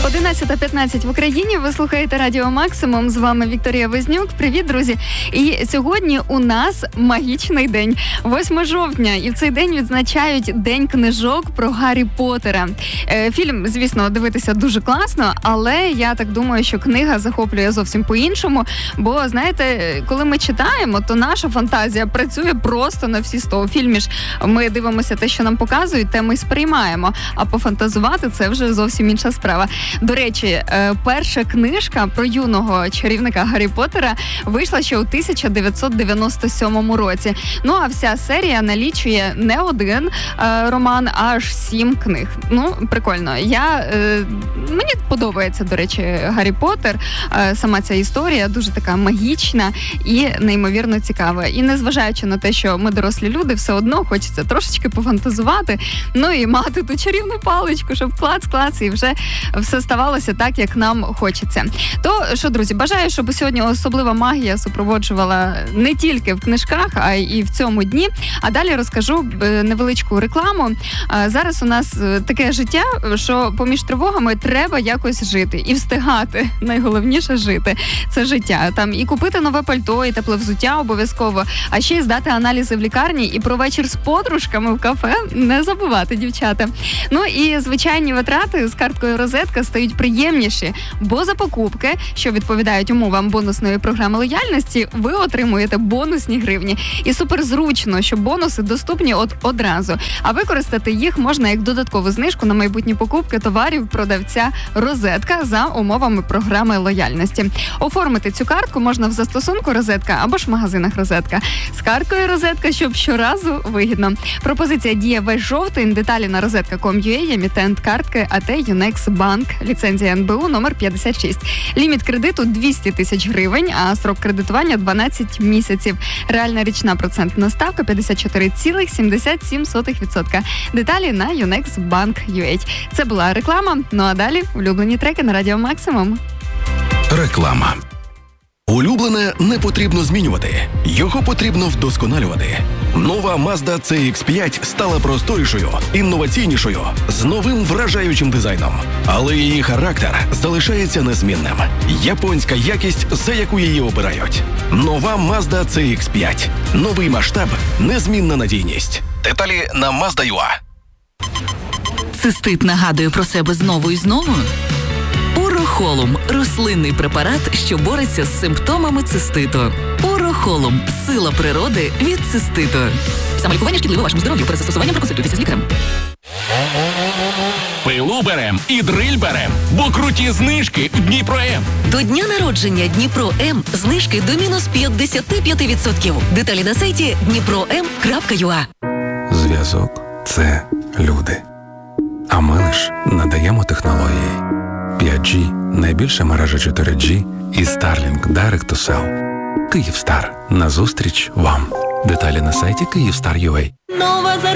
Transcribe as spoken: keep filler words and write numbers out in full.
одинадцята п'ятнадцять в Україні. Ви слухаєте Радіо Максимум. З вами Вікторія Вознюк. Привіт, друзі. І сьогодні у нас магічний день. восьмого жовтня. І в цей день відзначають День книжок про Гаррі Поттера. Е, фільм, звісно, дивитися дуже класно, але я так думаю, що книга захоплює зовсім по-іншому. Бо, знаєте, коли ми читаємо, то наша фантазія працює просто на всі сто. У фільмі ж ми дивимося те, що нам показують, те ми сприймаємо. А пофантазувати – це вже зовсім інша справа. До речі, перша книжка про юного чарівника Гаррі Поттера вийшла ще у тисяча дев'ятсот дев'яносто сьомому році. Ну, а вся серія налічує не один е, роман, а аж сім книг. Ну, прикольно. Я, е, мені подобається, до речі, Гаррі Поттер. Е, сама ця історія дуже така магічна і неймовірно цікава. І незважаючи на те, що ми дорослі люди, все одно хочеться трошечки пофантазувати, ну і мати ту чарівну паличку, щоб клац-клац, і вже все ставалося так, як нам хочеться. То, що, друзі, бажаю, щоб сьогодні особлива магія супроводжувала не тільки в книжках, а й в цьому дні. А далі розкажу невеличку рекламу. Зараз у нас таке життя, що поміж тривогами треба якось жити і встигати. Найголовніше жити. Це життя. Там і купити нове пальто, і тепле взуття обов'язково, а ще й здати аналізи в лікарні, і про вечір з подружками в кафе не забувати, дівчата. Ну і звичайні витрати з карткою «Розетка» стають приємніші, бо за покупки, що відповідають умовам бонусної програми лояльності, ви отримуєте бонусні гривні. І суперзручно, що бонуси доступні от одразу. А використати їх можна як додаткову знижку на майбутні покупки товарів продавця «Розетка» за умовами програми лояльності. Оформити цю картку можна в застосунку «Розетка» або ж в магазинах «Розетка». З карткою «Розетка», щоб щоразу вигідно. Пропозиція діє весь жовтень. Деталі на розетка крапка ком крапка ю а, емітент картки АТ Юнекс Банк, ліцензія ен бе у номер п'ятдесят шість. Ліміт кредиту двісті тисяч гривень, а строк кредитування дванадцять місяців. Реальна річна процентна ставка п'ятдесят чотири цілих сімдесят сім сотих відсотка. Деталі на юнекс банк крапка ю а. Це була реклама, ну а далі улюблені треки на Радіо Максимум. Реклама. Улюблене не потрібно змінювати, його потрібно вдосконалювати. Нова Mazda це ікс п'ять стала просторішою, інноваційнішою, з новим вражаючим дизайном. Але її характер залишається незмінним. Японська якість, за яку її обирають. Нова Mazda це ікс п'ять. Новий масштаб, незмінна надійність. Деталі на Mazda крапка ю а. Цистит нагадує про себе знову і знову? Урохолум – рослинний препарат, що бореться з симптомами циститу. Урохолум – сила природи від циститу. Самолікування шкідливо вашому здоров'ю. Перед застосуванням проконсультуйтеся з лікарем. Пилу берем і дриль берем, бо круті знижки в Дніпро-М. До дня народження Дніпро-М знижки до мінус п'ятдесят п'ять відсотків. Деталі на сайті дніпро ем крапка ю а. Зв'язок – це люди. А ми лиш надаємо технології. п'ять джі – найбільша мережа чотири джі і Starlink Direct to Cell. Київстар. Назустріч вам. Деталі на сайті Київстар крапка ю а.